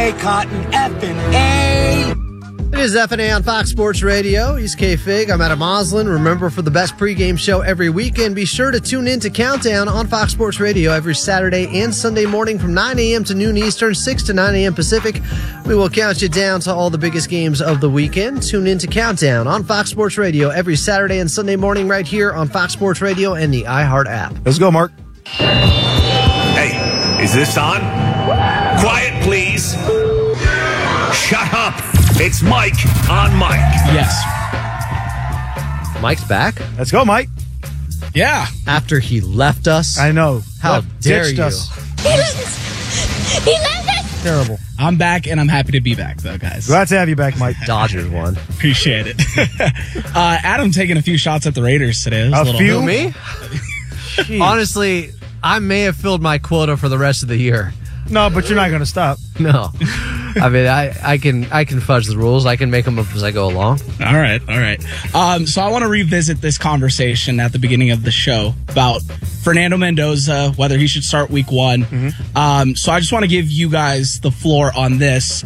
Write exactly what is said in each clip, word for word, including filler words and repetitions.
A, Cotton, effing A. It is F and A on Fox Sports Radio. He's K-Fig. I'm Adam Oslin. Remember, for the best pregame show every weekend, be sure to tune in to Countdown on Fox Sports Radio every Saturday and Sunday morning from nine a.m. to noon Eastern, six to nine a.m. Pacific. We will count you down to all the biggest games of the weekend. Tune in to Countdown on Fox Sports Radio every Saturday and Sunday morning right here on Fox Sports Radio and the iHeart app. Let's go, Mark. Hey, is this on? Quiet, please. Shut up. It's Mike on Mike. Yes. Mike's back? Let's go, Mike. Yeah. After he left us? I know. How Left, dare ditched you? us. He left. He left us. Terrible. I'm back, and I'm happy to be back, though, guys. Glad to have you back, Mike. Dodgers won. Appreciate it. uh, Adam taking a few shots at the Raiders today. It was A a little few? Who, me? Jeez. Honestly, I may have filled my quota for the rest of the year. No, but you're not going to stop. No. I mean, I, I can I can fudge the rules. I can make them up as I go along. All right, all right. Um, so I want to revisit this conversation at the beginning of the show about Fernando Mendoza, whether he should start week one. Mm-hmm. Um, so I just want to give you guys the floor on this.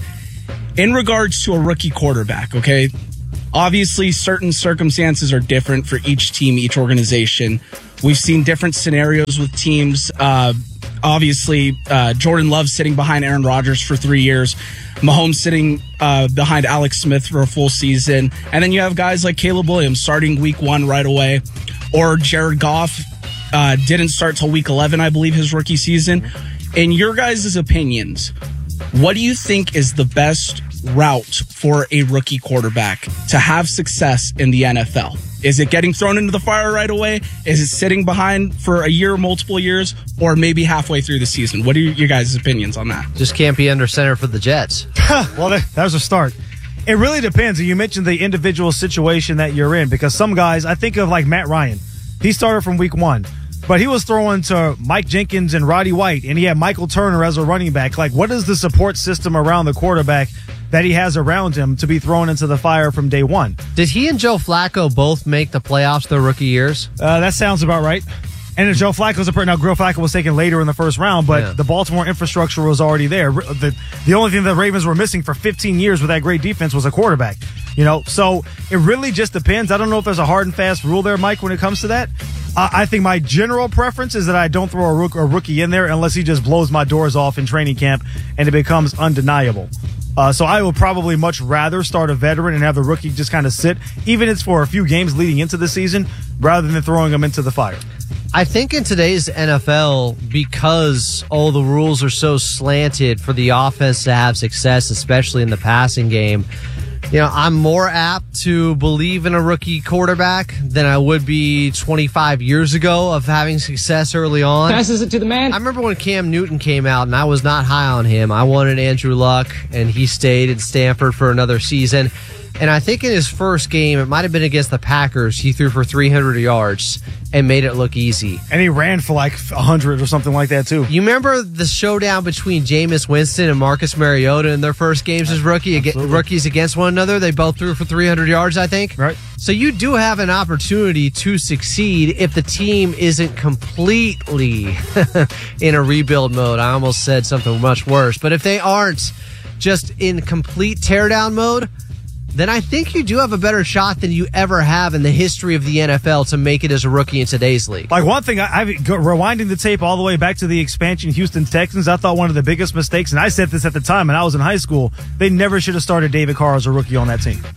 In regards to a rookie quarterback, okay? Obviously, certain circumstances are different for each team, each organization. We've seen different scenarios with teams. Uh, obviously, uh, Jordan Love sitting behind Aaron Rodgers for three years. Mahomes sitting uh, behind Alex Smith for a full season. And then you have guys like Caleb Williams starting week one right away. Or Jared Goff uh, didn't start till week eleven, I believe, his rookie season. In your guys' opinions, what do you think is the best route for a rookie quarterback to have success in the N F L? Is it getting thrown into the fire right away? Is it sitting behind for a year, multiple years, or maybe halfway through the season? What are your guys' opinions on that? Just can't be under center for the Jets. Well, that, that was a start. It really depends. You mentioned the individual situation that you're in, because some guys, I think of like Matt Ryan. He started from week one, but he was throwing to Mike Jenkins and Roddy White, and he had Michael Turner as a running back. Like, what is the support system around the quarterback that he has around him to be thrown into the fire from day one? Did he and Joe Flacco both make the playoffs their rookie years? Uh, that sounds about right. And Joe Flacco's a now. Joe Flacco was taken later in the first round, but Yeah. the Baltimore infrastructure was already there. The the only thing the Ravens were missing for fifteen years with that great defense was a quarterback. You know, so it really just depends. I don't know if there's a hard and fast rule there, Mike, when it comes to that. Uh, I think my general preference is that I don't throw a, rook, a rookie in there unless he just blows my doors off in training camp and it becomes undeniable. Uh, so I would probably much rather start a veteran and have the rookie just kind of sit, even if it's for a few games leading into the season, rather than throwing them into the fire. I think in today's N F L, because all the rules are so slanted for the offense to have success, especially in the passing game, you know, I'm more apt to believe in a rookie quarterback than I would be twenty-five years ago of having success early on. Passes it to the man. I remember when Cam Newton came out, and I was not high on him. I wanted Andrew Luck, and he stayed at Stanford for another season. And I think in his first game, it might have been against the Packers, he threw for three hundred yards and made it look easy. And he ran for like one hundred or something like that, too. You remember the showdown between Jameis Winston and Marcus Mariota in their first games as rookie, ag- rookies against one another? They both threw for three hundred yards, I think. Right. So you do have an opportunity to succeed if the team isn't completely in a rebuild mode. I almost said something much worse. But if they aren't just in complete teardown mode, then I think you do have a better shot than you ever have in the history of the N F L to make it as a rookie in today's league. Like, one thing, I, I've rewinding the tape all the way back to the expansion Houston Texans, I thought one of the biggest mistakes, and I said this at the time, and I was in high school, they never should have started David Carr as a rookie on that team.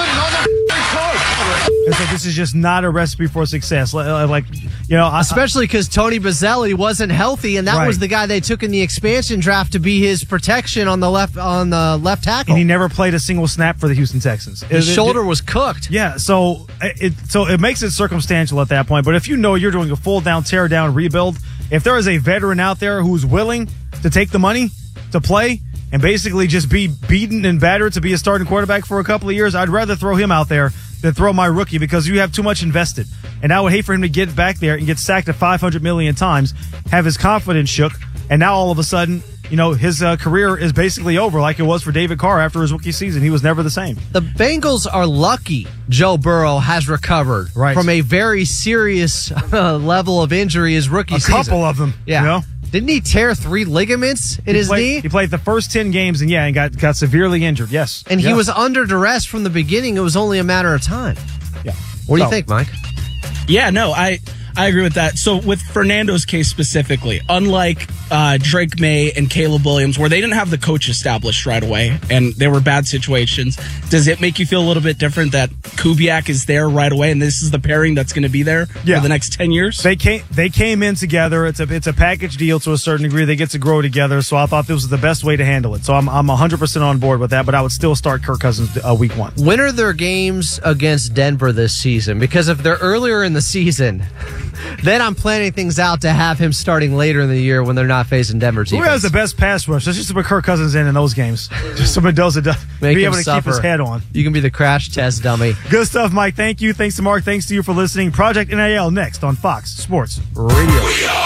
And so this is just not a recipe for success. Like, you know, I, especially because Tony Bazzelli wasn't healthy, and that Right. was the guy they took in the expansion draft to be his protection on the left on the left tackle. and he never played a single snap for the Houston Texans. His It- it- shoulder was cooked. Yeah, so it so it makes it circumstantial at that point. But if you know you're doing a full down, tear down rebuild, if there is a veteran out there who's willing to take the money to play and basically just be beaten and battered to be a starting quarterback for a couple of years, I'd rather throw him out there than throw my rookie, because you have too much invested. And I would hate for him to get back there and get sacked at five hundred million times, have his confidence shook, and now all of a sudden, you know, his uh, career is basically over, like it was for David Carr after his rookie season. He was never the same. The Bengals are lucky Joe Burrow has recovered Right. from a very serious uh, level of injury his rookie A season. couple of them, Yeah. you know? Didn't he tear three ligaments in he his played, knee? He played the first ten games and yeah, and got got severely injured. Yes, And yeah. he was under duress from the beginning. It was only a matter of time. Yeah. What do So, you think, Mike? Yeah, no, I I agree with that. So with Fernando's case specifically, unlike uh, Drake May and Caleb Williams, where they didn't have the coach established right away and they were bad situations, does it make you feel a little bit different that Kubiak is there right away and this is the pairing that's going to be there Yeah. for the next ten years? They came they came in together. It's a it's a package deal to a certain degree. They get to grow together. So I thought this was the best way to handle it. So I'm I'm one hundred percent on board with that. But I would still start Kirk Cousins uh, week one. When are their games against Denver this season? Because if they're earlier in the season, then I'm planning things out to have him starting later in the year when they're not facing Denver teams. Who has the best pass rush? Let's just put Kirk Cousins in in those games. Just so Mendoza does Make be him able to suffer. keep his head on. You can be the crash test dummy. Good stuff, Mike. Thank you. Thanks to Mark. Thanks to you for listening. Project N A L next on Fox Sports Radio.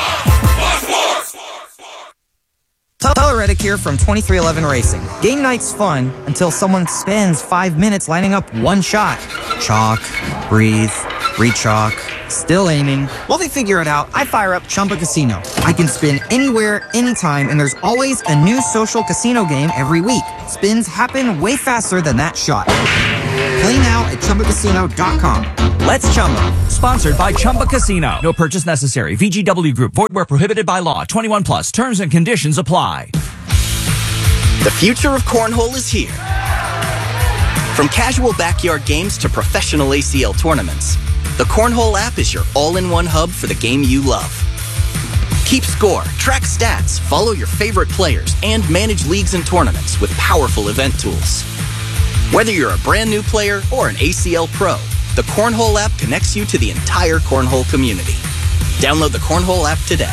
Tyler Reddick here from twenty-three eleven Racing. Game night's fun until someone spends five minutes lining up one shot. Chalk, breathe, re-chalk, still aiming. While they figure it out, I fire up Chumba Casino. I can spin anywhere, anytime, and there's always a new social casino game every week. Spins happen way faster than that shot. Play now at Chumba Casino dot com. Let's Chumba. Sponsored by Chumba Casino. No purchase necessary. V G W Group. Void where prohibited by law. twenty-one plus. Terms and conditions apply. The future of cornhole is here. From casual backyard games to professional A C L tournaments, the Cornhole app is your all-in-one hub for the game you love. Keep score, track stats, follow your favorite players, and manage leagues and tournaments with powerful event tools. Whether you're a brand new player or an A C L pro, the Cornhole app connects you to the entire Cornhole community. Download the Cornhole app today.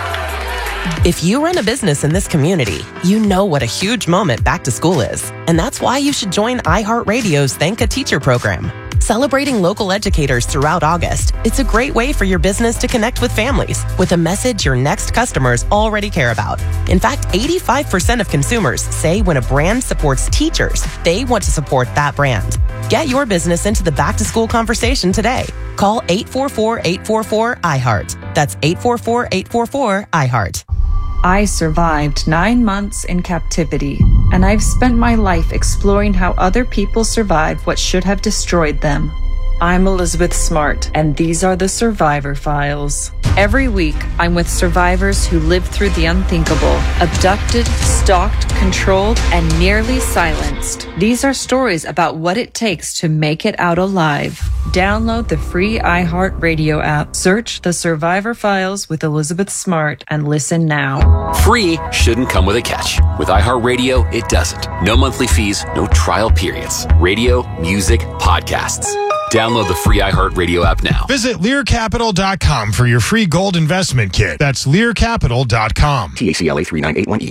If you run a business in this community, you know what a huge moment back to school is. And that's why you should join iHeartRadio's Thank a Teacher program. Celebrating local educators throughout August, it's a great way for your business to connect with families with a message your next customers already care about. In fact, eighty-five percent of consumers say when a brand supports teachers, they want to support that brand. Get your business into the back-to-school conversation today. Call eight four four, eight four four, I heart. That's eight four four, eight four four, I heart. I survived nine months in captivity, and I've spent my life exploring how other people survived what should have destroyed them. I'm Elizabeth Smart, and these are the Survivor Files. Every week, I'm with survivors who lived through the unthinkable, abducted, stalked, controlled, and nearly silenced. These are stories about what it takes to make it out alive. Download the free iHeartRadio app, search The Survivor Files with Elizabeth Smart, and listen now. Free shouldn't come with a catch. With iHeartRadio, it doesn't. No monthly fees, no trial periods. Radio, music, podcasts. Download the free iHeartRadio app now. Visit Lear Capital dot com for your free gold investment kit. That's Lear Capital dot com. T A C L A three nine eight one E.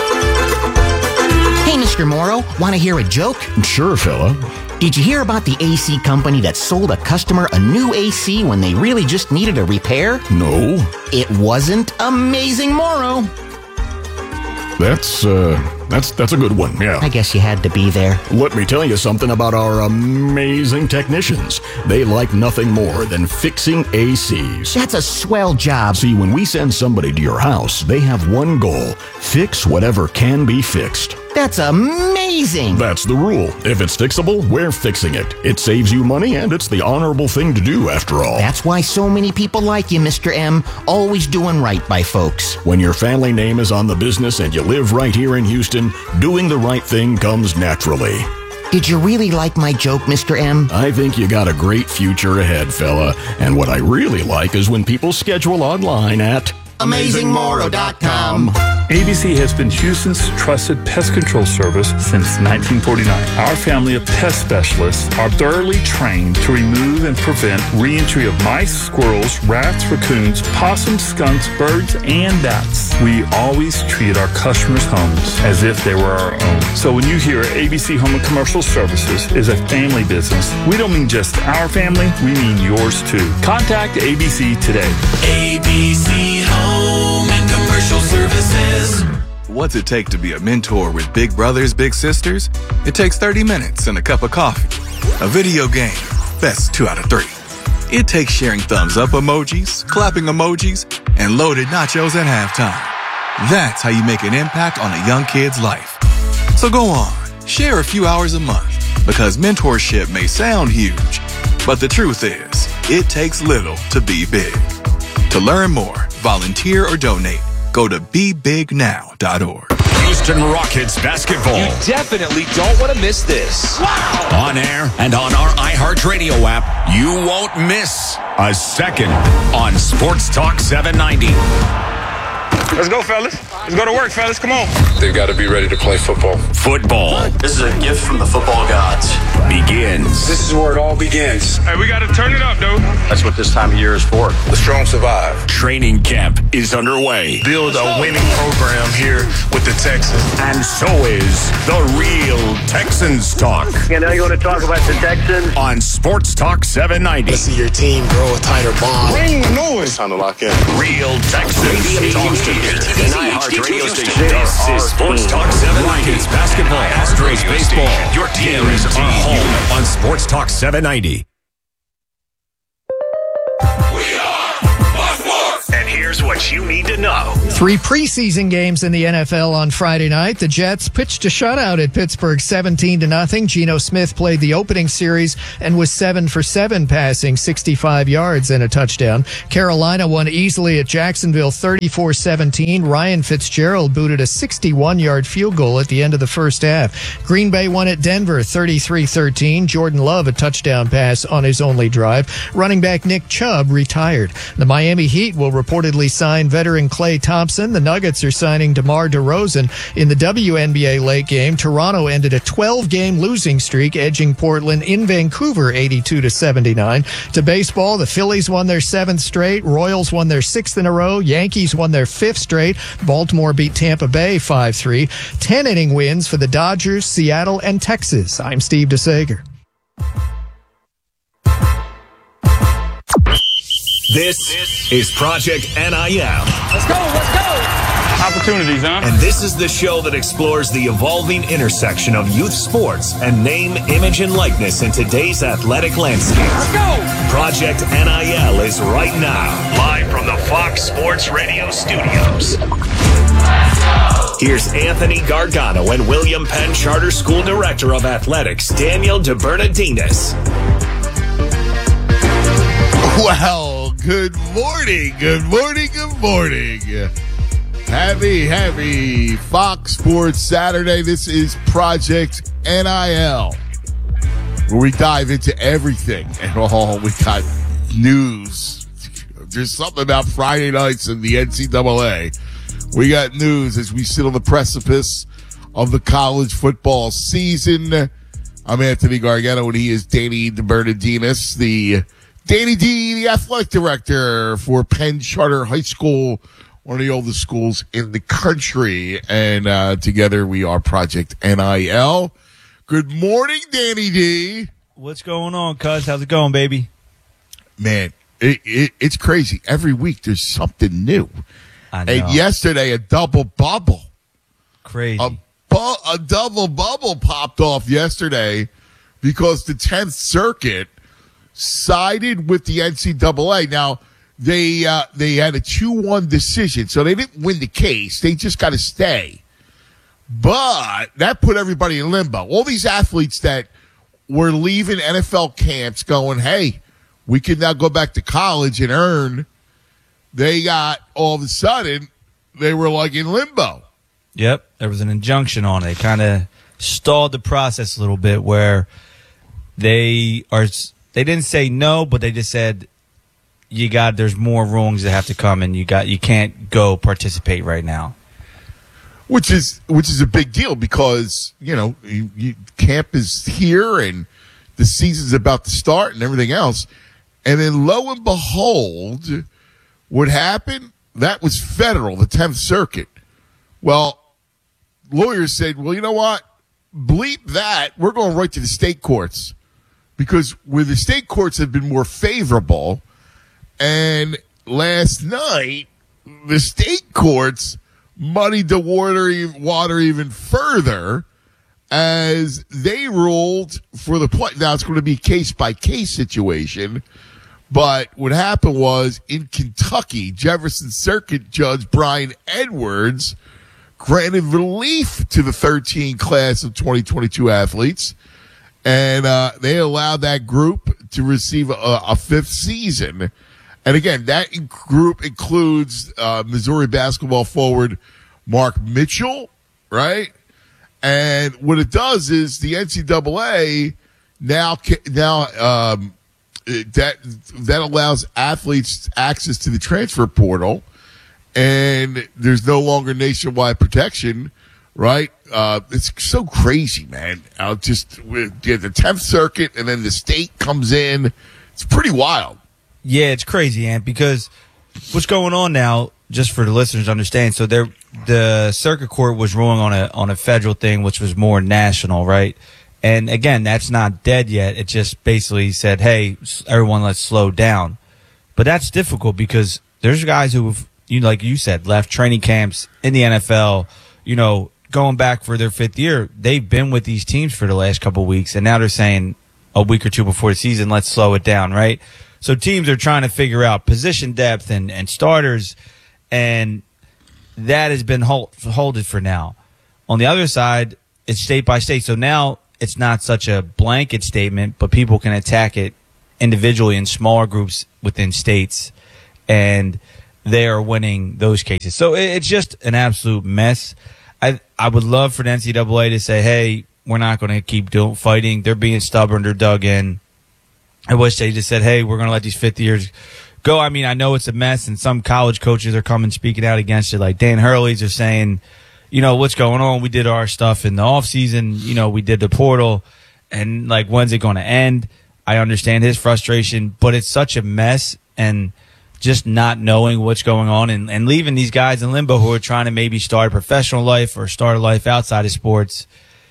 Hey, Mister Morrow, want to hear a joke? Sure, fella. Did you hear about the A C company that sold a customer a new A C when they really just needed a repair? No. It wasn't Amazing Morrow. That's, uh, that's, that's a good one, yeah. I guess you had to be there. Let me tell you something about our amazing technicians. They like nothing more than fixing A Cs. That's a swell job. See, when we send somebody to your house, they have one goal: fix whatever can be fixed. That's amazing. That's the rule. If it's fixable, we're fixing it. It saves you money, and it's the honorable thing to do, after all. That's why so many people like you, Mister M. Always doing right by folks. When your family name is on the business and you live right here in Houston, doing the right thing comes naturally. Did you really like my joke, Mister M? I think you got a great future ahead, fella. And what I really like is when people schedule online at Amazing Morrow dot com. A B C has been Houston's trusted pest control service since nineteen forty-nine. Our family of pest specialists are thoroughly trained to remove and prevent re-entry of mice, squirrels, rats, raccoons, possums, skunks, birds, and bats. We always treat our customers' homes as if they were our own. So when you hear A B C Home and Commercial Services is a family business, we don't mean just our family, we mean yours too. Contact A B C today. A B C Home and Commercial Services. What's it take to be a mentor with big brothers, big sisters? It takes thirty minutes and a cup of coffee. A video game, best two out of three. It takes sharing thumbs up emojis, clapping emojis, and loaded nachos at halftime. That's how you make an impact on a young kid's life. So go on, share a few hours a month, because mentorship may sound huge, but the truth is, it takes little to be big. To learn more, volunteer, or donate, go to be big now dot org. Houston Rockets basketball. You definitely don't want to miss this. Wow! On air and on our iHeartRadio app, you won't miss a second on Sports Talk seven ninety. Let's go, fellas. Let's go to work, fellas. Come on. They've got to be ready to play football. Football. This is a gift from the football gods. Begins. This is where it all begins. Hey, we got to turn it up, dude. That's what this time of year is for. The strong survive. Training camp is underway. Build a winning program here with the Texans. And so is the real Texans talk. You know you want to talk about the Texans? On Sports Talk seven ninety. Let's see your team grow a tighter bond. Bring the noise. Time to lock in. Real Texans talk. An iHeart radio station. This is Sports Talk seven ninety. Basketball, Astros baseball. Your team is our home on Sports Talk seven ninety. And here's what you need to know. Three preseason games in the N F L on Friday night. The Jets pitched a shutout at Pittsburgh seventeen to nothing. Geno Smith played the opening series and was seven for seven passing, sixty-five yards and a touchdown. Carolina won easily at Jacksonville thirty-four seventeen. Ryan Fitzgerald booted a sixty-one-yard field goal at the end of the first half. Green Bay won at Denver thirty-three thirteen. Jordan Love a touchdown pass on his only drive. Running back Nick Chubb retired. The Miami Heat will reportedly sign veteran Klay Thompson. The Nuggets are signing DeMar DeRozan. In the W N B A late game, Toronto ended a twelve-game losing streak, edging Portland in Vancouver eighty-two to seventy-nine. To baseball, the Phillies won their seventh straight. Royals won their sixth in a row. Yankees won their fifth straight. Baltimore beat Tampa Bay five three. Ten-inning wins for the Dodgers, Seattle, and Texas. I'm Steve DeSager. This is Project N I L. Let's go, let's go. Opportunities, huh? And this is the show that explores the evolving intersection of youth sports and name, image, and likeness in today's athletic landscape. Let's go. Project N I L is right now, live from the Fox Sports Radio studios. Here's Anthony Gargano and William Penn Charter School Director of Athletics, Daniel DeBernardinis. Well, good morning, good morning, good morning. Happy, happy Fox Sports Saturday. This is Project N I L, where we dive into everything. And oh, we got news. There's something about Friday nights in the N C double A. We got news as we sit on the precipice of the college football season. I'm Anthony Gargano, and he is Danny DeBernardinis, the Danny D, the athletic director for Penn Charter High School, one of the oldest schools in the country. And uh, together we are Project N I L. Good morning, Danny D. What's going on, cuz? How's it going, baby? Man, it, it, it's crazy. Every week there's something new. I know. And yesterday, a double bubble. Crazy. A, bu- a double bubble popped off yesterday because the tenth Circuit sided with the N C double A. Now, they uh, they had a two one decision, so they didn't win the case. They just got to stay. But that put everybody in limbo. All these athletes that were leaving N F L camps going, hey, we can now go back to college and earn. They got, all of a sudden, they were like in limbo. Yep, there was an injunction on it. It kind of stalled the process a little bit where they are... They didn't say no, but they just said you got. There's more rulings that have to come, and you got. You can't go participate right now. Which is which is a big deal because you know you, you, camp is here and the season's about to start and everything else, and then lo and behold, what happened? That was federal, the tenth Circuit. Well, lawyers said, well, you know what? Bleep that. We're going right to the state courts. Because where the state courts have been more favorable, and last night, the state courts muddied the water, water even further as they ruled for the play. Now, it's going to be a case-by-case situation, But what happened was in Kentucky, Jefferson Circuit Judge Brian Edwards granted relief to the thirteen class of twenty twenty-two athletes, and uh, they allowed that group to receive a, a fifth season. And again, that in- group includes uh, Missouri basketball forward Mark Mitchell, right? And what it does is the N C double A now now um, that that allows athletes access to the transfer portal, and there's no longer nationwide protection, right? Uh, it's so crazy, man. I'll just with yeah, the tenth Circuit, and then the state comes in. It's pretty wild. Yeah, it's crazy, Ant, because what's going on now, just for the listeners to understand, so there, the circuit court was ruling on a on a federal thing, which was more national, right? And again, that's not dead yet. It just basically said, hey, everyone, let's slow down. But that's difficult because there's guys who have, you know, like you said, left training camps in the N F L, you know, going back for their fifth year. They've been with these teams for the last couple of weeks, and now they're saying a week or two before the season, let's slow it down, right? So teams are trying to figure out position depth and, and starters, and that has been hold, holded for now. On the other side, it's state by state. So now it's not such a blanket statement, but people can attack it individually in smaller groups within states, and they are winning those cases. So it, it's just an absolute mess. I I would love for the N C double A to say, hey, we're not going to keep doing fighting. They're being stubborn. They're dug in. I wish they just said, hey, we're going to let these fifth years go. I mean, I know it's a mess, and some college coaches are coming speaking out against it. Like Dan Hurley's are saying, you know, what's going on? We did our stuff in the offseason. You know, we did the portal, and, like, when's it going to end? I understand his frustration, but it's such a mess, and just not knowing what's going on and, and leaving these guys in limbo who are trying to maybe start a professional life or start a life outside of sports.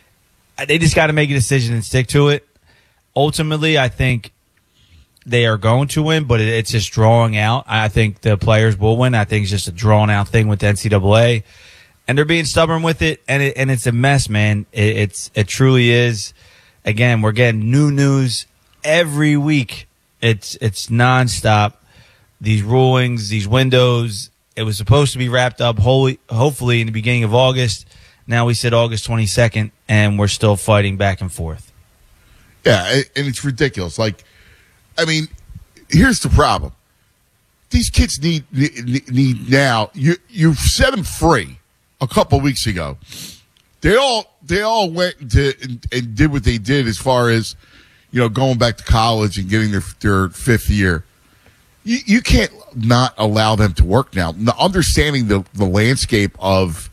They just got to make a decision and stick to it. Ultimately, I think they are going to win, but it's just drawing out. I think the players will win. I think it's just a drawn-out thing with the N C double A, and they're being stubborn with it, and it, and it's a mess, man. It, it's it truly is. Again, we're getting new news every week. It's it's nonstop. These rulings, these windows. It was supposed to be wrapped up, wholly, hopefully, in the beginning of August. Now we said August twenty-second, and we're still fighting back and forth. Yeah, and it's ridiculous. Like, I mean, here's the problem. These kids need need, need now. You you set them free a couple of weeks ago. They all they all went to and, and did what they did as far as, you know, going back to college and getting their their fifth year. You you can't not allow them to work now. Understanding the the landscape of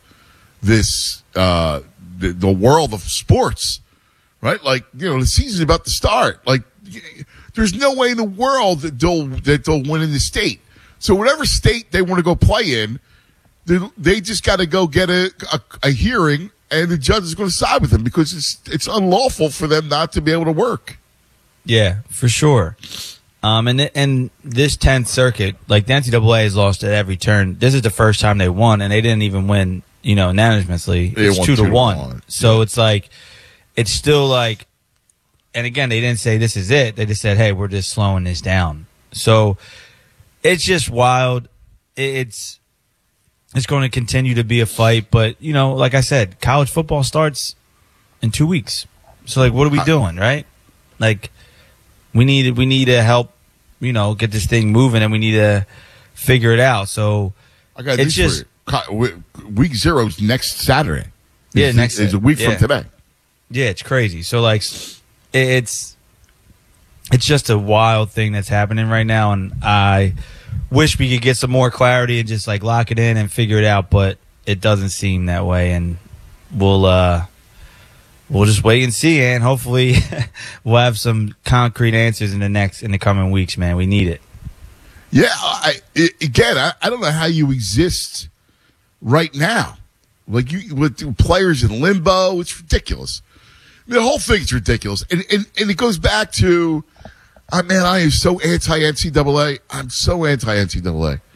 this uh, the, the world of sports, right? Like, you know, the season's about to start. Like, there's no way in the world that they'll that they'll win in the state. So whatever state they want to go play in, they, they just got to go get a, a a hearing, and the judge is going to side with them because it's it's unlawful for them not to be able to work. Yeah, for sure. Um, and and this tenth Circuit, like the N C double A has lost at every turn. This is the first time they won, and they didn't even win, you know, unanimously. They it's won two, two to to one. one. So Yeah. it's like, it's still like, and again, they didn't say this is it. They just said, hey, we're just slowing this down. So it's just wild. It- It's it's going to continue to be a fight. But, you know, like I said, college football starts in two weeks. So, like, what are we doing, right? Like, we need we need to help, you know, get this thing moving, and we need to figure it out. So I got it's this just for you. Co- Week zero's next Saturday. yeah, It's- next it's a week yeah. from today. Yeah, it's crazy. So like, s- it's it's just a wild thing that's happening right now, and I wish we could get some more clarity and just like lock it in and figure it out, but it doesn't seem that way, and we'll uh we'll just wait and see, and hopefully we'll have some concrete answers in the next in the coming weeks, man. We need it. Yeah, I, I again, I, I don't know how you exist right now. Like, you with players in limbo, it's ridiculous. I mean, the whole thing's ridiculous, and and, and it goes back to, uh, man, I am so anti N C double A. I'm so anti N C double A.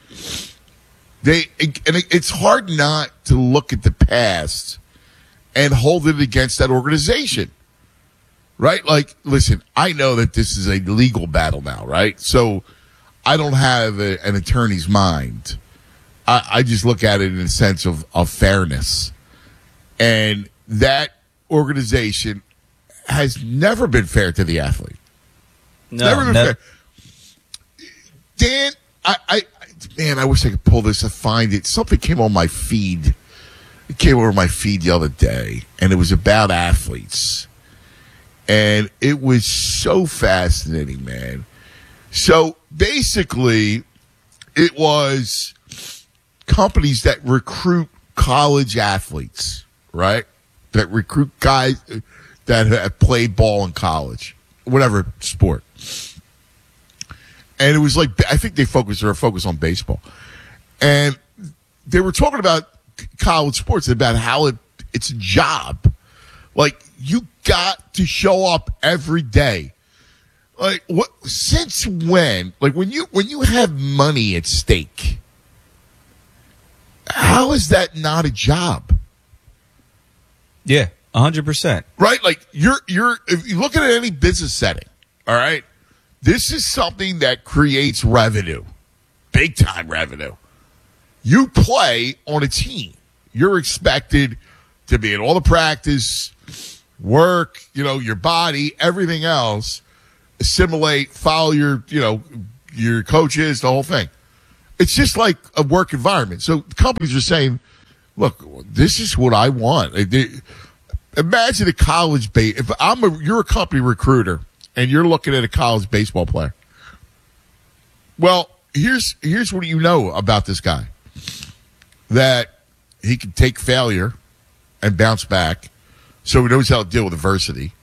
They and it, it's hard not to look at the past and hold it against that organization, right? Like, listen, I know that this is a legal battle now, right? So I don't have a, an attorney's mind. I, I just look at it in a sense of, of fairness. And that organization has never been fair to the athlete. No, never been never. fair. Dan, I, I, man, I wish I could pull this and find it. Something came on my feed. It came over my feed the other day, and it was about athletes. And it was so fascinating, man. So basically, it was companies that recruit college athletes, right? That recruit guys that have played ball in college, whatever sport. And it was like, I think they focused, or focused on baseball. And they were talking about college sports, about how it, it's a job. Like, you got to show up every day. Like, what? Since when? Like, when you when you have money at stake, how is that not a job? Yeah, a hundred percent. Right? Like, you're you're if you look at any business setting, all right, this is something that creates revenue, big time revenue. You play on a team. You're expected to be in all the practice, work, you know, your body, everything else, assimilate, follow your, you know, your coaches, the whole thing. It's just like a work environment. So companies are saying, look, this is what I want. They, imagine a college base. If I'm a, you're a company recruiter and you're looking at a college baseball player. Well, here's, here's what you know about this guy. That he can take failure and bounce back, so he knows how to deal with adversity.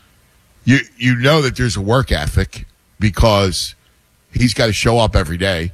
You you know that there's a work ethic because he's got to show up every day,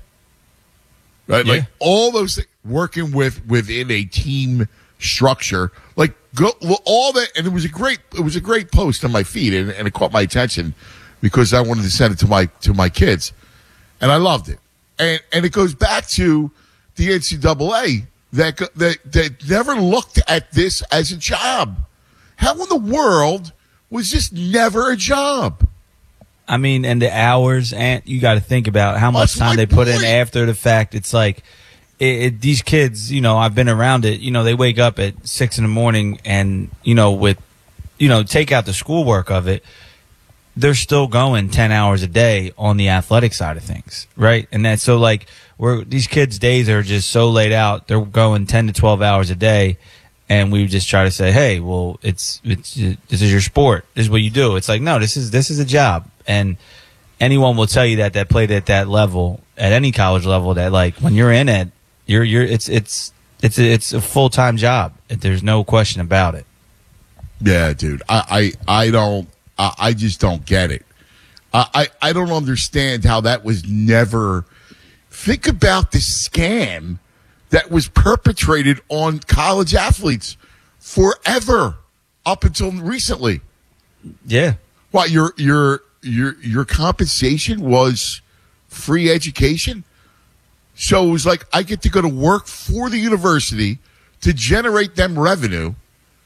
right? Yeah. Like all those things, working with within a team structure, like go, all that. And it was a great it was a great post on my feed, and, and it caught my attention because I wanted to send it to my to my kids, and I loved it. And and it goes back to the N C double A that, that that never looked at this as a job. How in the world was this never a job? I mean, and the hours, and you got to think about how much That's time my they put in point. after the fact. It's like it, it, these kids, you know, I've been around it. You know, they wake up at six in the morning, and you know, with you know, take out the schoolwork of it. They're still going ten hours a day on the athletic side of things, right? And that's so like we're these kids' days are just so laid out. They're going ten to twelve hours a day, and we just try to say, hey, well, it's it's this is your sport. This is what you do. It's like no, this is this is a job, and anyone will tell you that that played at that level, at any college level, that like when you're in it, you're you're it's it's it's a, it's a full time job. There's no question about it. Yeah, dude. I I, I don't. I, I just don't get it. I, I I don't understand how that was never. Think about the scam that was perpetrated on college athletes forever up until recently. Yeah. What your your your your compensation was free education? So it was like I get to go to work for the university to generate them revenue,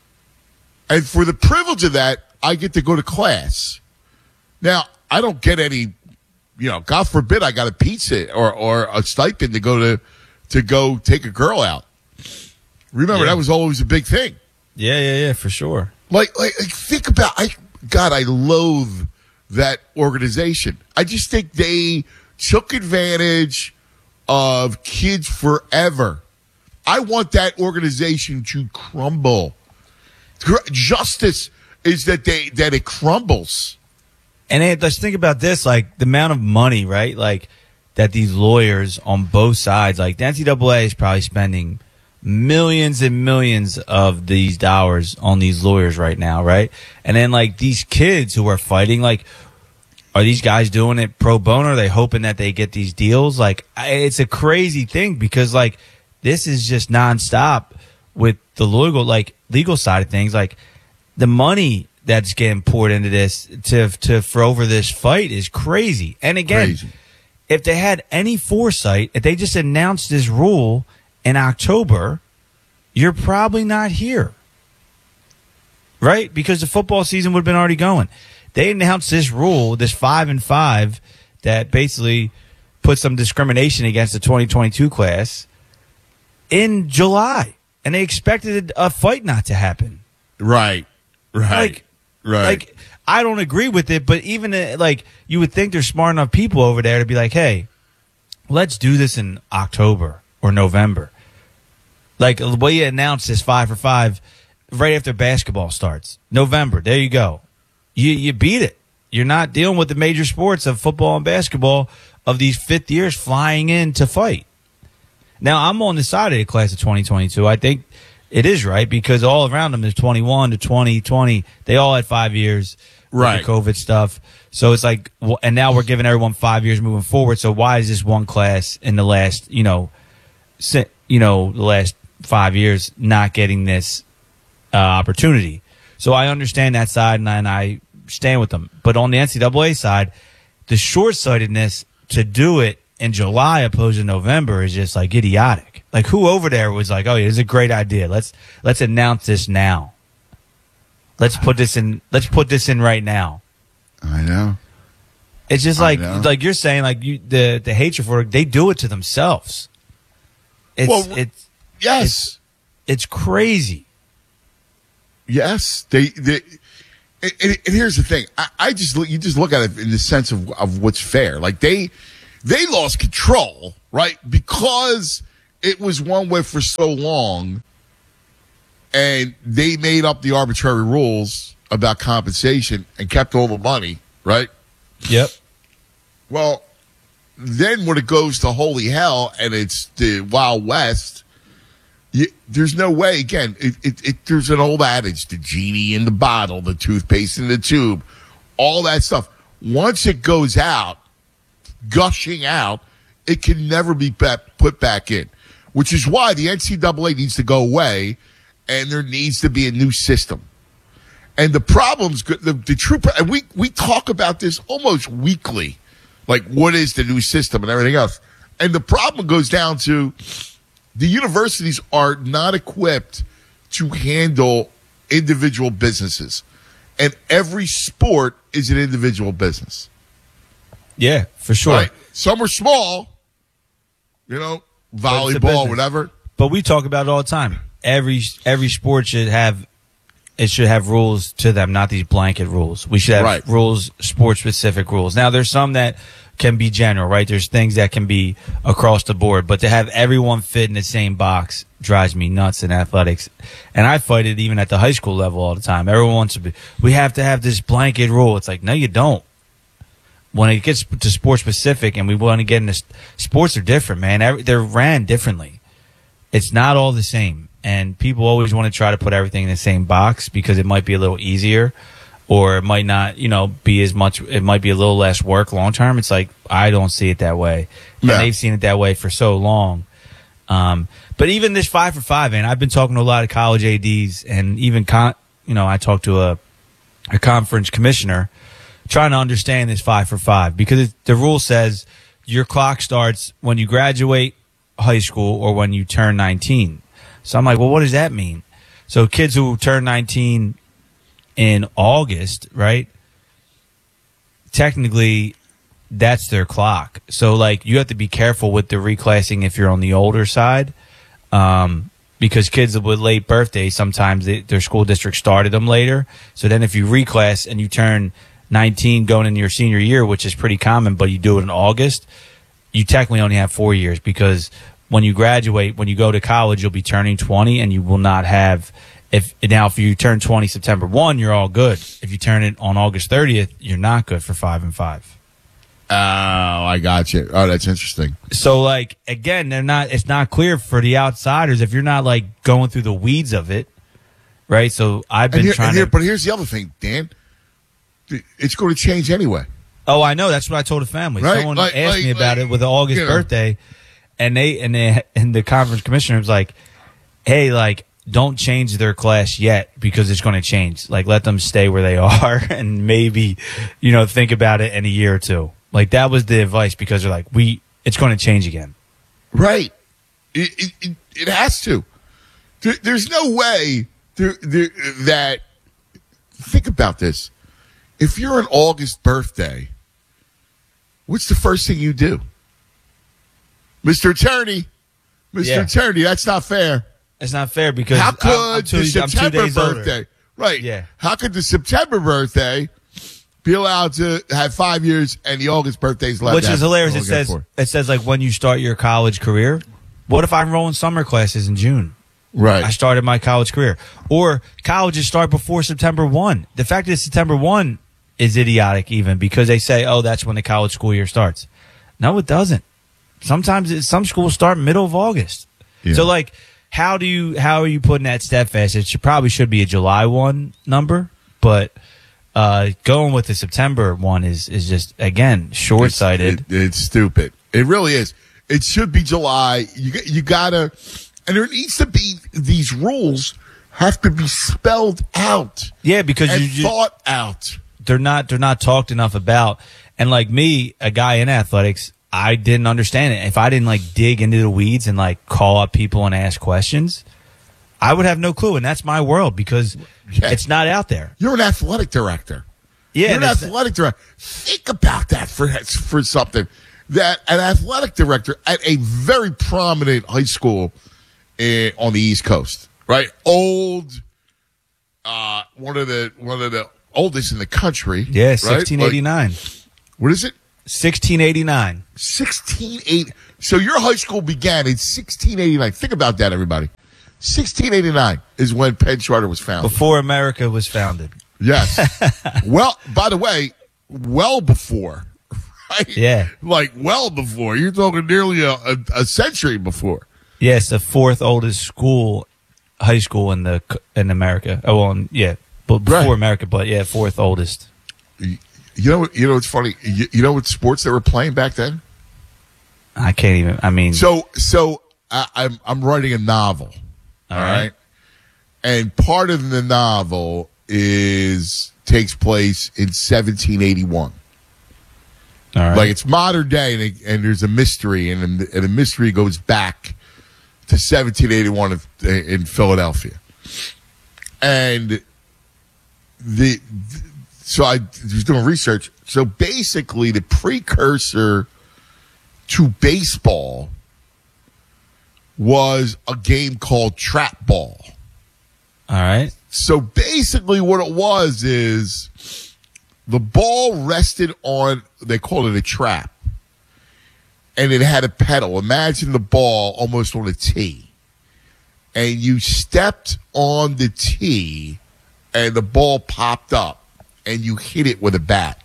and for the privilege of that, I get to go to class. Now, I don't get any, you know, God forbid I got a pizza or, or a stipend to go to to go take a girl out. Remember, Yeah. that was always a big thing. Yeah, yeah, yeah, for sure. Like, like, like, think about, I God, I loathe that organization. I just think they took advantage of kids forever. I want that organization to crumble. Justice is that they that it crumbles. And then, let's think about this, like the amount of money, right? Like that these lawyers on both sides, like the N C double A is probably spending millions and millions of these dollars on these lawyers right now, right? And then like these kids who are fighting, like, are these guys doing it pro bono? Are they hoping that they get these deals? Like, I- it's a crazy thing because like this is just nonstop with the legal, like legal side of things. Like the money that's getting poured into this to to for over this fight is crazy. And again, Crazy. if they had any foresight, if they just announced this rule in October, you're probably not here. Right? Because the football season would have been already going. They announced this rule, this five and five, that basically put some discrimination against the twenty twenty-two class in July, and they expected a fight not to happen. Right, right, like, right. Like, I don't agree with it, but even uh, like you would think there's smart enough people over there to be like, hey, let's do this in October or November. Like the way you announce this five for five right after basketball starts. November, there you go. You you beat it. You're not dealing with the major sports of football and basketball of these fifth years flying in to fight. Now, I'm on the side of the class of twenty twenty-two. I think it is right because all around them, there's twenty-one to twenty twenty. They all had five years. Right. With the COVID stuff. So it's like, and now we're giving everyone five years moving forward. So why is this one class in the last, you know, you know, the last five years not getting this uh, opportunity? So I understand that side, and I, and I stand with them. But on the N C double A side, the short-sightedness to do it in July opposed to November is just like idiotic. Like who over there was like, oh, yeah, this is a great idea. Let's let's announce this now. Let's put this in. Let's put this in right now. I know. It's just like like you're saying, like you the the hatred for it. They do it to themselves. It's Well, it's yes, it's, it's crazy. Yes, they. they and, and here's the thing. I, I just look. You just look at it in the sense of of what's fair. Like they they lost control, right? Because it was one way for so long. And they made up the arbitrary rules about compensation and kept all the money, right? Yep. Well, then when it goes to holy hell and it's the Wild West, you, there's no way. Again, it, it, it, there's an old adage, the genie in the bottle, the toothpaste in the tube, all that stuff. Once it goes out, gushing out, it can never be put back in, which is why the N C double A needs to go away. And there needs to be a new system. And the problems, the, the true, and we, we talk about this almost weekly, like what is the new system and everything else. And the problem goes down to the universities are not equipped to handle individual businesses. And every sport is an individual business. Yeah, for sure. Right? Some are small, you know, volleyball, whatever. But we talk about it all the time. Every every sport should have it should have rules to them, not these blanket rules. We should have right. rules, sport specific rules. Now there's some that can be general, right? There's things that can be across the board, but to have everyone fit in the same box drives me nuts in athletics. And I fight it even at the high school level all the time. Everyone wants to be we have to have this blanket rule. It's like, no, you don't. When it gets to sport specific and we want to get into sports are different, man. Every, they're ran differently. It's not all the same. And people always want to try to put everything in the same box because it might be a little easier or it might not, you know, be as much, it might be a little less work long term. It's like, I don't see it that way. Yeah. And they've seen it that way for so long. Um, but even this five for five, man, I've been talking to a lot of college A Ds and even, con- you know, I talked to a, a conference commissioner trying to understand this five for five because it, the rule says your clock starts when you graduate high school or when you turn nineteen. So I'm like, well, what does that mean? So kids who turn nineteen in August, right? Technically, that's their clock. So, like, you have to be careful with the reclassing if you're on the older side. Um, because kids with late birthdays, sometimes they, their school district started them later. So then if you reclass and you turn nineteen going into your senior year, which is pretty common, but you do it in August, you technically only have four years because when you graduate, when you go to college, you'll be turning twenty and you will not have if now if you turn twenty September first, you're all good. If you turn it on August thirtieth, you're not good for five and five. Oh, I got you. Oh, that's interesting. So like again, they're not it's not clear for the outsiders if you're not like going through the weeds of it. Right? So I've been and here, trying and here, to but here's the other thing, Dan. It's going to change anyway. Oh, I know. That's what I told the family. Right? Someone Like- asked like- me about like, it with the August you know. birthday. And they and they and the conference commissioner was like, "Hey, like, don't change their class yet because it's going to change. Like, let them stay where they are, and maybe, you know, think about it in a year or two." Like that was the advice because they're like, "We, it's going to change again." Right. It it, it, it has to. There, there's no way there, there, that. Think about this. If you're an August birthday, what's the first thing you do? Mister Attorney, Mister Yeah. Attorney, that's not fair. It's not fair because How could I'm, I'm two, the I'm two September days older. birthday, right? Yeah. How could the September birthday be allowed to have five years and the August birthday's left? Which is hilarious. It says for? it says like when you start your college career. What if I enroll in summer classes in June? Right. I started my college career. Or colleges start before September first. The fact that September first is idiotic even because they say, oh, that's when the college school year starts. No, it doesn't. Sometimes it, some schools start middle of August. Yeah. So, like, how do you how are you putting that steadfast? It should, probably should be a July first number, but uh, going with the September one is, is just, again, short-sighted. It's, it, it's stupid. It really is. It should be July. You you gotta, and there needs to be, these rules have to be spelled out. Yeah, because and you, you thought out. They're not they're not talked enough about. And like me, a guy in athletics, I didn't understand it. If I didn't like dig into the weeds and like call up people and ask questions, I would have no clue. And that's my world because yeah. it's not out there. You're an athletic director. Yeah, You're an athletic director. Think about that for for something. That an athletic director at a very prominent high school in, on the East Coast, right? Old, uh, one of the one of the oldest in the country. Yeah, right? sixteen eighty-nine. Like, what is it? sixteen eighty-nine. sixteen eighty. So your high school began in sixteen eighty-nine. Think about that, everybody. sixteen eighty-nine is when Penn Charter was founded. Before America was founded. Yes. Well, by the way, well before. Right? Yeah. Like well before. You're talking nearly a, a, a century before. Yes, the fourth oldest school, high school in the in America. Oh, well, yeah, but before Right. America, but yeah, fourth oldest. You know, you know what's funny? You, you know what sports they were playing back then? I can't even. I mean, So, so I, I'm I'm writing a novel. All right. right. And part of the novel is takes place in seventeen eighty-one. All right. Like it's modern day, and, it, and there's a mystery, and, and the mystery goes back to seventeen eighty-one of, in Philadelphia. And the so I was doing research. So basically, the precursor to baseball was a game called trap ball. all right. So basically what it was is the ball rested on, they call it a trap, and it had a pedal. Imagine the ball almost on a tee. And you stepped on the tee, and the ball popped up, and you hit it with a bat.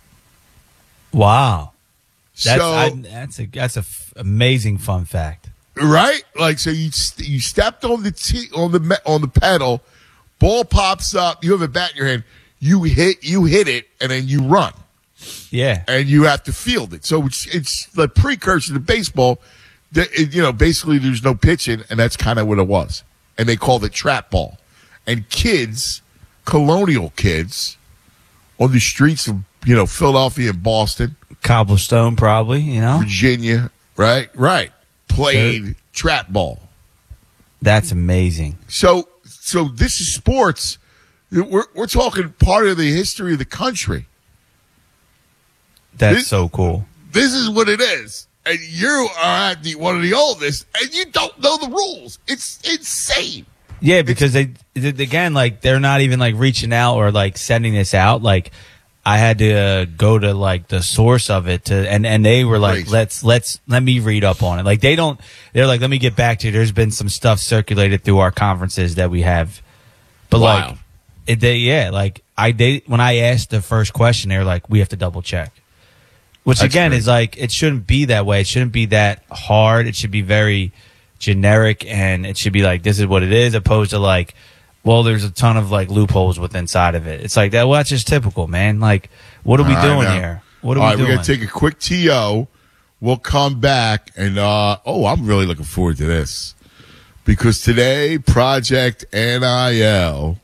Wow. That's So- I, that's a that's a f- amazing fun fact. Right? Like, so you st- you stepped on the tee, on the me- on the pedal, ball pops up, you have a bat in your hand, you hit you hit it, and then you run. Yeah. And you have to field it. So it's it's the precursor to baseball. The, it, you know, basically there's no pitching, and that's kind of what it was. And they called it trap ball. And kids, colonial kids, on the streets of, you know, Philadelphia and Boston, Cobblestone, probably, you know. Virginia, right, right, played Sure. trap ball. That's amazing. So, so this is sports. We're we're talking part of the history of the country. That's This- so cool. This is what it is, and you are at the one of the oldest, and you don't know the rules. It's insane. Yeah, because they, they again, like they're not even like reaching out or like sending this out. Like I had to uh, go to like the source of it to, and and they were like, Crazy. let's let's let me read up on it. Like they don't. They're like, let me get back to you. There's been some stuff circulated through our conferences that we have, but Wow. like it, they yeah, like I they when I asked the first question, they were like, we have to double check. Which That's again great. is like it shouldn't be that way. It shouldn't be that hard. It should be very generic, and it should be like this is what it is, opposed to like, well, there's a ton of like loopholes with inside of it. It's like that. Well, that's just typical, man. Like, what are we All right, doing now. here? What are All we right, doing? we're gonna take a quick T O. We'll come back, and uh, oh, I'm really looking forward to this because today Project N I L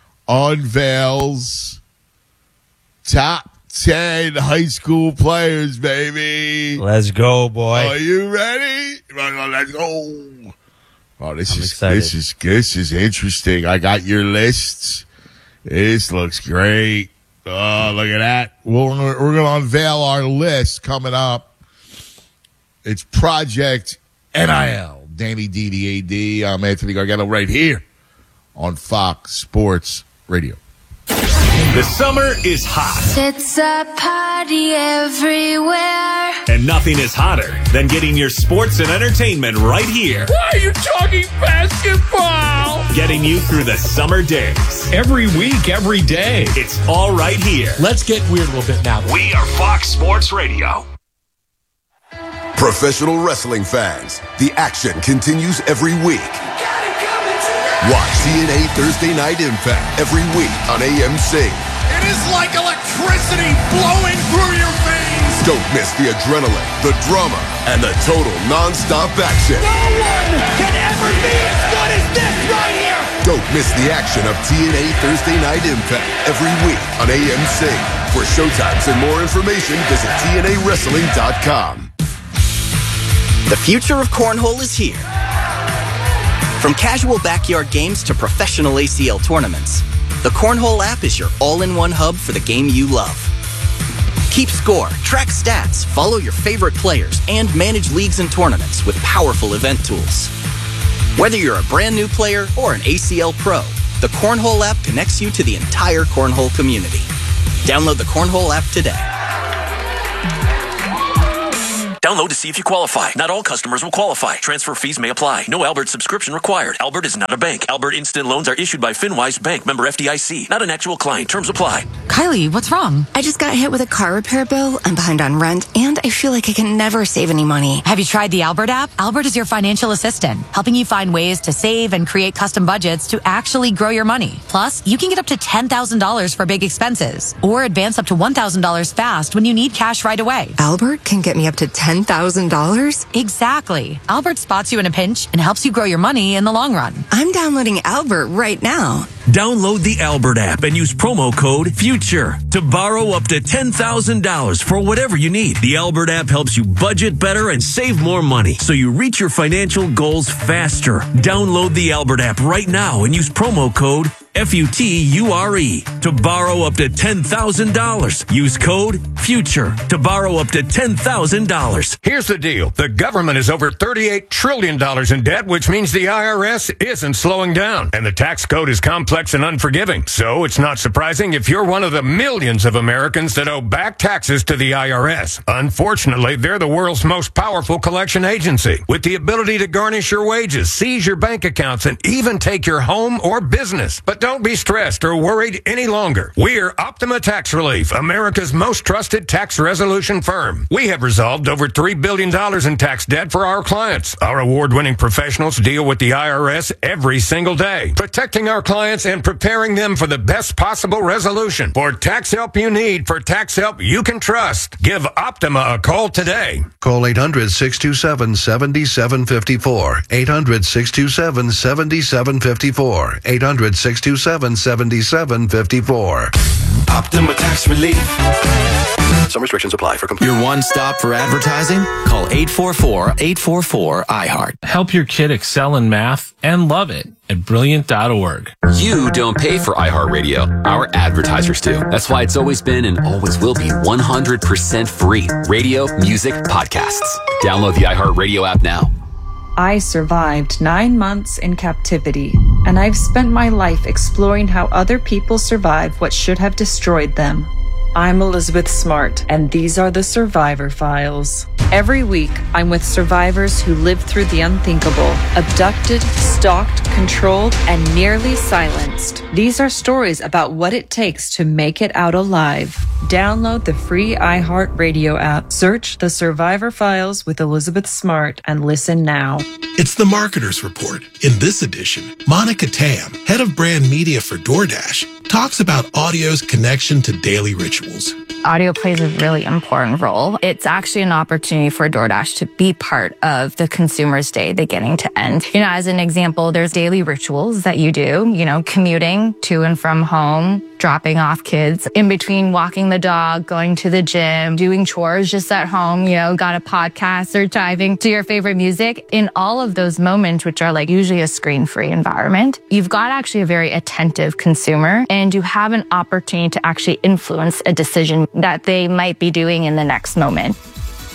unveils top ten high school players, baby. Let's go, boy. Are you ready? Let's go. Oh, this I'm is excited. this is this is interesting. I got your lists. This looks great. Oh, look at that. We're gonna, we're going to unveil our list coming up. It's Project N I L. Danny D, the A D. I'm Anthony Gargano right here on Fox Sports Radio. The summer is hot. It's a party everywhere. And nothing is hotter than getting your sports and entertainment right here. Why are you talking basketball? Getting you through the summer days. Every week, every day. It's all right here. Let's get weird a little bit now. We are Fox Sports Radio. Professional wrestling fans, the action continues every week. Watch T N A Thursday Night Impact every week on A M C. It is like electricity flowing through your veins. Don't miss the adrenaline, the drama, and the total non-stop action. No one can ever be as good as this right here. Don't miss the action of T N A Thursday Night Impact every week on A M C. For showtimes and more information, visit T N A wrestling dot com. The future of cornhole is here. From casual backyard games to professional A C L tournaments, the Cornhole app is your all-in-one hub for the game you love. Keep score, track stats, follow your favorite players, and manage leagues and tournaments with powerful event tools. Whether you're a brand new player or an A C L pro, the Cornhole app connects you to the entire cornhole community. Download the Cornhole app today. Download to see if you qualify. Not all customers will qualify. Transfer fees may apply. No Albert subscription required. Albert is not a bank. Albert Instant Loans are issued by FinWise Bank, member F D I C. Not an actual client. Terms apply. Kylie, what's wrong? I just got hit with a car repair bill. I'm behind on rent, and I feel like I can never save any money. Have you tried the Albert app? Albert is your financial assistant, helping you find ways to save and create custom budgets to actually grow your money. Plus, you can get up to ten thousand dollars for big expenses, or advance up to one thousand dollars fast when you need cash right away. Albert can get me up to ten thousand dollars? Exactly. Albert spots you in a pinch and helps you grow your money in the long run. I'm downloading Albert right now. Download the Albert app and use promo code FUTURE to borrow up to ten thousand dollars for whatever you need. The Albert app helps you budget better and save more money so you reach your financial goals faster. Download the Albert app right now and use promo code F U T U R E to borrow up to ten thousand dollars. Use code FUTURE to borrow up to ten thousand dollars. Here's the deal. The government is over thirty-eight trillion dollars in debt, which means the I R S isn't slowing down. And the tax code is complex and unforgiving. So it's not surprising if you're one of the millions of Americans that owe back taxes to the I R S. Unfortunately, they're the world's most powerful collection agency, with the ability to garnish your wages, seize your bank accounts, and even take your home or business. But don't be stressed or worried any longer. We're Optima Tax Relief, America's most trusted tax resolution firm. We have resolved over three billion dollars in tax debt for our clients. Our award-winning professionals deal with the I R S every single day, protecting our clients and preparing them for the best possible resolution. For tax help you need, for tax help you can trust, give Optima a call today. Call eight hundred, six two seven, seven seven five four. eight hundred, six two seven, seven seven five four. eight hundred, six two seven, seven seven five four. Optima Tax Relief. Some restrictions apply for complete. Your one stop for advertising? Call eight four four, eight four four, I heart. Help your kid excel in math and love it at brilliant dot org. You don't pay for iHeartRadio. Our advertisers do. That's why it's always been and always will be one hundred percent free. Radio, music, podcasts. Download the iHeartRadio app now. I survived nine months in captivity, and I've spent my life exploring how other people survived what should have destroyed them. I'm Elizabeth Smart, and these are the Survivor Files. Every week, I'm with survivors who lived through the unthinkable, abducted, stalked, controlled, and nearly silenced. These are stories about what it takes to make it out alive. Download the free iHeartRadio app, search the Survivor Files with Elizabeth Smart, and listen now. It's the Marketer's Report. In this edition, Monica Tam, head of brand media for DoorDash, talks about audio's connection to daily rituals. Audio plays a really important role. It's actually an opportunity for DoorDash to be part of the consumer's day beginning to end. You know, as an example, there's daily rituals that you do, you know, commuting to and from home, dropping off kids, in between walking the dog, going to the gym, doing chores just at home, you know, got a podcast or diving to your favorite music. In all of those moments, which are like usually a screen-free environment, you've got actually a very attentive consumer, and you have an opportunity to actually influence a decision that they might be doing in the next moment.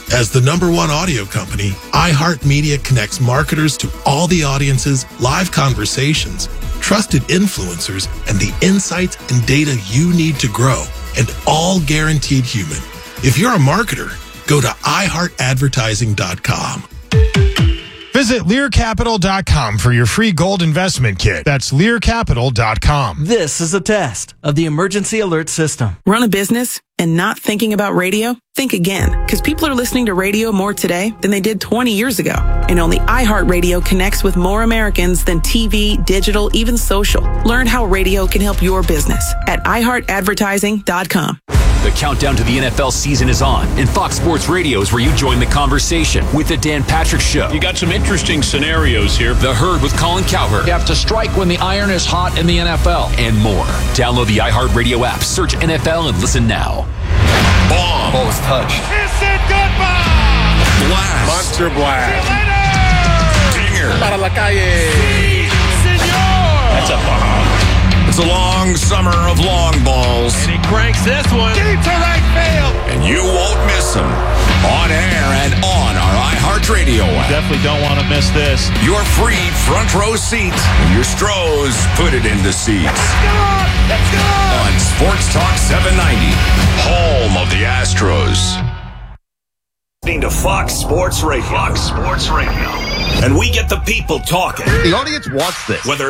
As the number one audio company, iHeartMedia connects marketers to all the audiences, live conversations, trusted influencers, and the insights and data you need to grow, and all guaranteed human. If you're a marketer, go to i heart advertising dot com. Visit Lear Capital dot com for your free gold investment kit. That's Lear Capital dot com. This is a test of the emergency alert system. Run a business and not thinking about radio? Think again, because people are listening to radio more today than they did twenty years ago. And only iHeartRadio connects with more Americans than T V, digital, even social. Learn how radio can help your business at i heart advertising dot com. The countdown to the N F L season is on, and Fox Sports Radio is where you join the conversation with the Dan Patrick Show. You got some interesting scenarios here. The Herd with Colin Cowherd. You have to strike when the iron is hot in the N F L. And more. Download the iHeartRadio app, search N F L, and listen now. Bomb. Ball is touched. Kiss it goodbye. Blast. Monster blast. Dinger. Para la calle. Sí, senor. That's a bomb. It's a long summer of long balls. And he cranks this one. Deep to right field. And you won't miss them. On air and on our iHeartRadio app. Definitely don't want to miss this. Your free front row seat. And your Stros put it into seats. Let's go! Let's go! On Sports Talk seven ninety, home of the Astros. Listening to Fox Sports Radio. Fox Sports Radio. And we get the people talking. The audience wants this. Whether